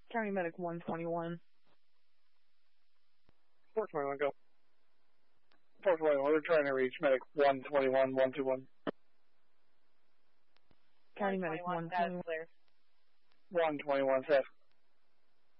County Medic 121. 421, go. 421, we're trying to reach Medic 121, 121. County Medic 121. 121, fast.